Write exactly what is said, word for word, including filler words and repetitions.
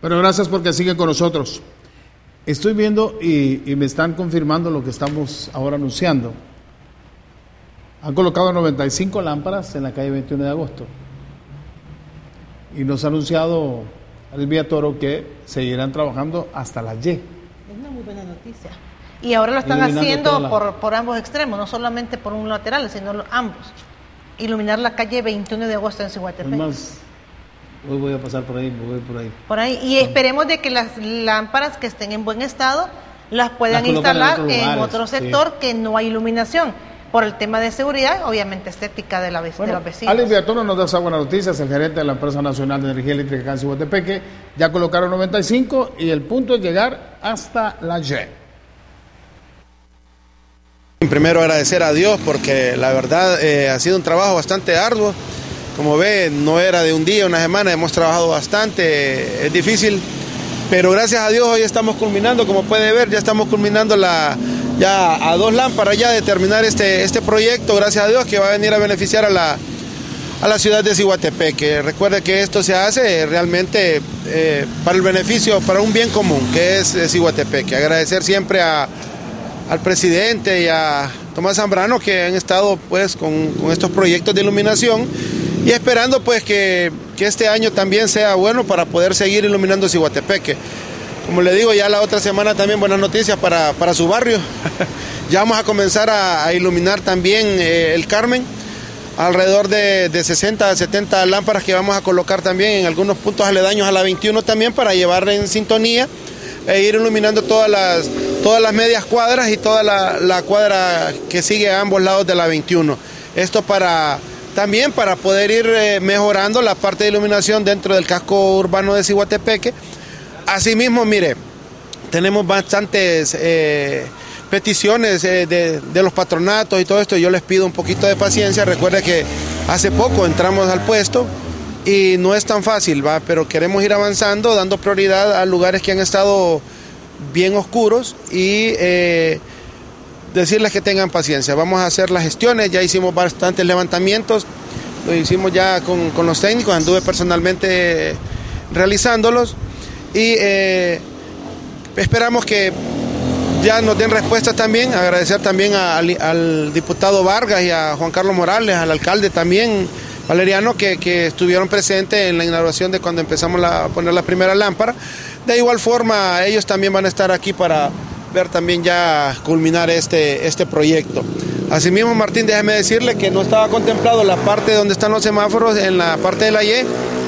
Bueno, gracias porque siguen con nosotros. Estoy viendo y, y me están confirmando lo que estamos ahora anunciando. Han colocado noventa y cinco lámparas en la calle veintiuno de agosto. Y nos ha anunciado Alvia Toro que seguirán trabajando hasta la Y. Es una muy buena noticia. Y ahora lo están haciendo la... por, por ambos extremos, no solamente por un lateral, sino los, ambos. Iluminar la calle veintiuno de agosto en Ciguatepec. Además, hoy voy a pasar por ahí, voy por ahí. Por ahí. Y esperemos de que las lámparas que estén en buen estado las puedan las instalar en, en otro sector sí. que no hay iluminación. Por el tema de seguridad, obviamente estética de, la, bueno, de los vecinos. Alex Villatoro nos da esa buena noticia, es el gerente de la Empresa Nacional de Energía Eléctrica acá en Ciguatepeque. Ya colocaron noventa y cinco y el punto es llegar hasta la Y. Primero agradecer a Dios porque la verdad eh, ha sido un trabajo bastante arduo. Como ve, no era de un día, una semana, hemos trabajado bastante, es difícil. Pero gracias a Dios hoy estamos culminando, como puede ver, ya estamos culminando la... ya a dos lámparas ya de terminar este, este proyecto, gracias a Dios, que va a venir a beneficiar a la, a la ciudad de Ciguatepeque. Recuerde que esto se hace realmente eh, para el beneficio, para un bien común, que es Ciguatepeque. Agradecer siempre a, al presidente y a Tomás Zambrano que han estado pues con, con estos proyectos de iluminación y esperando pues que, que este año también sea bueno para poder seguir iluminando Ciguatepeque. Como le digo, ya la otra semana también buenas noticias para, para su barrio. Ya vamos a comenzar a, a iluminar también eh, el Carmen. Alrededor de, de sesenta a setenta lámparas que vamos a colocar también en algunos puntos aledaños a la veintiuno también para llevar en sintonía e ir iluminando todas las, todas las medias cuadras y toda la, la cuadra que sigue a ambos lados de la veintiuno. Esto para... también para poder ir eh, mejorando la parte de iluminación dentro del casco urbano de Ciguatepeque. Asimismo, mire, tenemos bastantes eh, peticiones eh, de, de los patronatos y todo esto. Yo les pido un poquito de paciencia. Recuerde que hace poco entramos al puesto y no es tan fácil, ¿va? Pero queremos ir avanzando, dando prioridad a lugares que han estado bien oscuros y eh, decirles que tengan paciencia. Vamos a hacer las gestiones, ya hicimos bastantes levantamientos, lo hicimos ya con, con los técnicos, anduve personalmente realizándolos. Y eh, esperamos que ya nos den respuestas también. Agradecer también a, al, al diputado Vargas y a Juan Carlos Morales, al alcalde también, Valeriano, que, que estuvieron presentes en la inauguración de cuando empezamos la, a poner la primera lámpara. De igual forma, ellos también van a estar aquí para ver también ya culminar este, este proyecto. Asimismo, Martín, déjeme decirle que no estaba contemplado la parte donde están los semáforos en la parte de la Y.